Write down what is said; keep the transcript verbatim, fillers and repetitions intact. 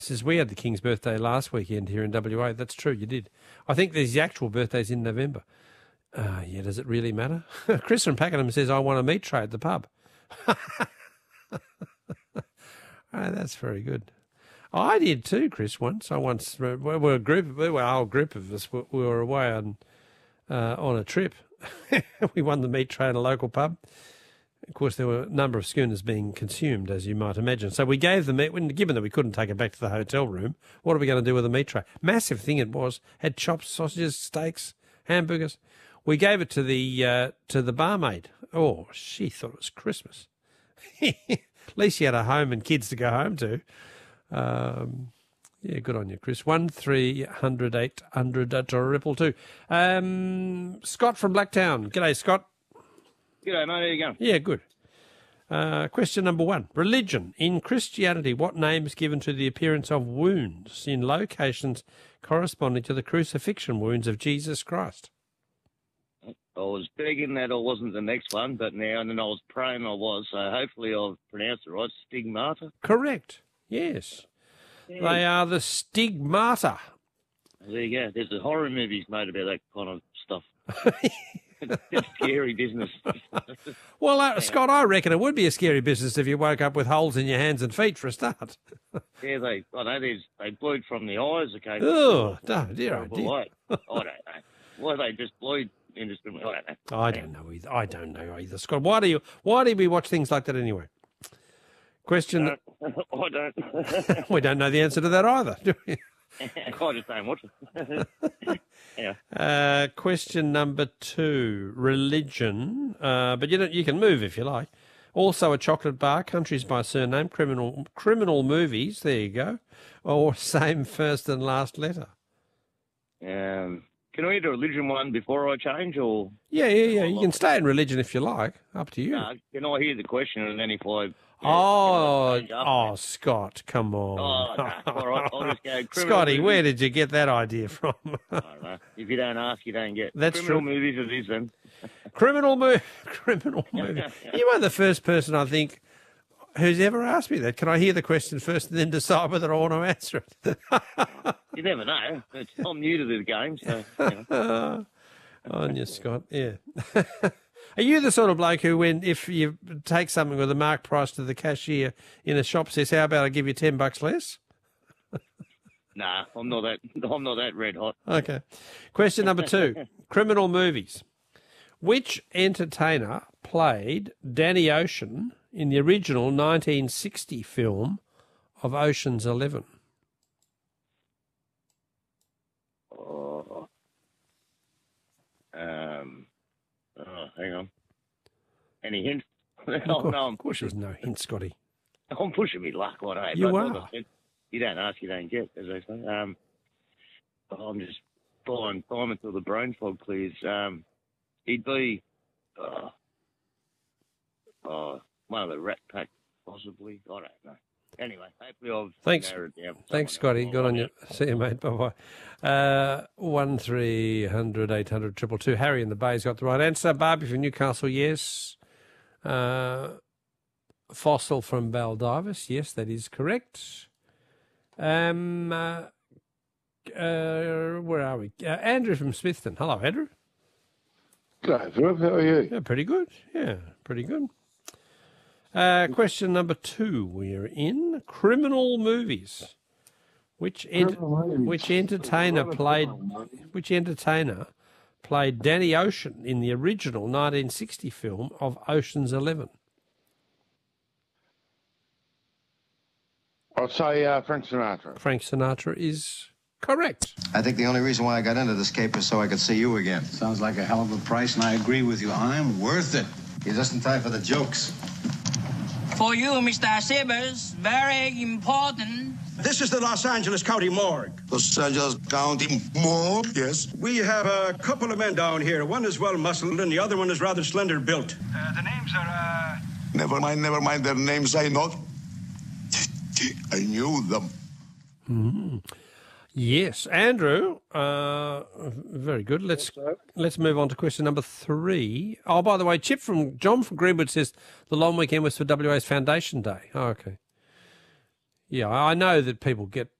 Says we had the King's birthday last weekend here in W A. That's true, you did. I think there's the actual birthday's in November. Uh, yeah, does it really matter? Chris from Pakenham says, I want a meat tray at the pub. Oh, that's very good. I did too, Chris, once. I once, we were a group, we were a whole group of us, we were away on, uh, on a trip. We won the meat tray in a local pub. Of course, there were a number of schooners being consumed, as you might imagine. So we gave the meat, given that we couldn't take it back to the hotel room, what are we going to do with the meat tray? Massive thing it was. Had chops, sausages, steaks, hamburgers. We gave it to the uh, to the barmaid. Oh, she thought it was Christmas. At least she had a home and kids to go home to. Um, yeah, good on you, Chris. One three hundred eight hundred uh, triple two. Um, Scott from Blacktown. G'day, Scott. G'day, mate. How you going? Yeah, good. Uh, question number one. Religion. In Christianity, what name is given to the appearance of wounds in locations corresponding to the crucifixion wounds of Jesus Christ? I was begging that I wasn't the next one, but now and then I was praying I was, so hopefully I've pronounced it right. Stigmata? Correct. Yes. Yeah. They are the stigmata. There you go. There's a horror movies made about that kind of stuff. It's scary business. Well, uh, Scott, I reckon it would be a scary business if you woke up with holes in your hands and feet for a start. Yeah, they, I know there's, they bleed from the eyes occasionally. Oh, no, dear, oh, dear. I don't know. Why they just bleed indiscriminately? I don't know. I don't know either. I don't know either, Scott. Why do you? Why do we watch things like that anyway? Question. Uh, I don't. We don't know the answer to that either, do we? I just don't watch it. Yeah. Uh, question number two, religion. Uh, but you don't, you can move if you like. Also a chocolate bar, countries by surname, criminal criminal movies, there you go. Or same first and last letter. Um, can I do a religion one before I change, or? Yeah, yeah, yeah. You can stay in religion if you like. Up to you. No, can I hear the question and then if I... Yeah, oh, oh, Scott, come on. Oh, no. All right, I'll just go. Scotty, movies. Where did you get that idea from? I don't know. If you don't ask, you don't get. That's criminal true. movies it is then. Criminal movie. Criminal movie. You are the first person, I think, who's ever asked me that. Can I hear the question first and then decide whether I want to answer it? You never know. It's, I'm new to the game, so. You know. On you, Scott. Yeah. Are you the sort of bloke who, when if you take something with a marked price to the cashier in a shop, says, "How about I give you ten bucks less"? Nah, I'm not that. I'm not that red hot. Okay. Question number two: criminal movies. Which entertainer played Danny Ocean in the original nineteen sixty film of Ocean's Eleven? Oh. Um. Oh, hang on. Any hints? Oh, of, course, no, of course there's no hint, Scotty. I'm pushing me luck, I know. You but are. Like I said, you don't ask, you don't get, as they say. Um, I'm just following time until the brain fog clears. Um, he'd be uh, uh, one of the Rat Pack, possibly. I don't know. Anyway, hopefully I've Thanks. narrowed it down. Thanks, Scotty. Good on you. See you, mate. Bye-bye. Uh, one three hundred eight hundred triple two. Harry in the Bay's got the right answer. Barbie from Newcastle, yes. Uh, Fossil from Baldivis, yes, that is correct. Um, uh, uh, where are we? Uh, Andrew from Smithton. Hello, Andrew. G'day, Philip. How are you? Yeah, pretty good. Yeah, pretty good. Uh, question number two, we're in criminal movies. Which ent- which entertainer played which entertainer played Danny Ocean in the original nineteen sixty film of Ocean's Eleven? I'll say uh, Frank Sinatra. Frank Sinatra is correct. I think the only reason why I got into this cape is so I could see you again. Sounds like a hell of a price, and I agree with you. I'm worth it. You're just in time for the jokes. For you, Mister Sibbers, very important. This is the Los Angeles County Morgue. Los Angeles County Morgue, yes. We have a couple of men down here. One is well muscled and the other one is rather slender built. Uh, the names are, uh... Never mind, never mind their names, I know. I knew them. Mm-hmm. Yes, Andrew. Uh, very good. Let's yes, let's move on to question number three. Oh, by the way, Chip from John from Greenwood says the long weekend was for W A's Foundation Day. Oh, okay. Yeah, I know that people get